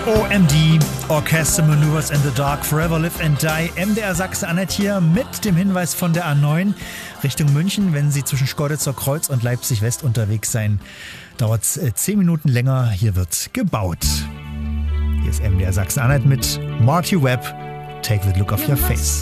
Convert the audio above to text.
OMD, Orchestra Maneuvers in the Dark, Forever Live and Die. MDR Sachsen-Anhalt hier mit dem Hinweis von der A9 Richtung München. Wenn Sie zwischen Schkeuditzer Kreuz und Leipzig West unterwegs sein, dauert es 10 Minuten länger. Hier wird gebaut. Hier ist MDR Sachsen-Anhalt mit Marty Webb, Take the Look off Your Face.